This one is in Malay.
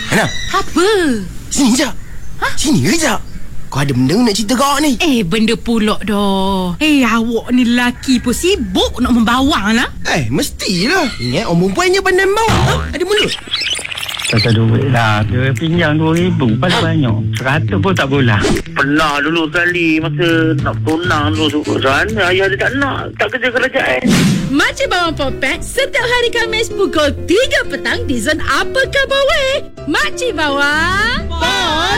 Hana, Apa? sini je. Sini je. Kau ada benda nak cerita kau ni? Benda pulak dah. Awak ni lelaki pun sibuk nak membawang lah. Mestilah. Ingat orang perempuan je pandai bawa. Ada mulut. Pasal duit lah. Dia pinjam 2,000 paling banyak. 100 pun tak boleh. Pernah dulu sekali masa nak tunang dulu sana ayah dia tak nak, tak kerja kerajaan. Makcik Bawang Popek setiap hari Khamis pukul 3 petang di Zon Apa Khabar Weh. Makcik Bawang